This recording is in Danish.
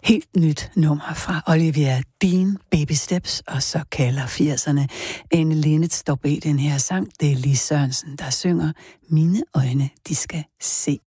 Helt nyt nummer fra Olivia Dean, Baby Steps, og så kalder 80'erne. Anne Linnet står bag den her sang. Det er Lis Sørensen, der synger Mine øjne, de skal se.